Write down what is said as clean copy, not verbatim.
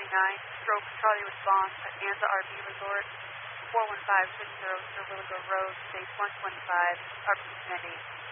stroke Charlie response at Anza RV Resort, 41560 Sir Willigo Road, stage 125, RP command 8.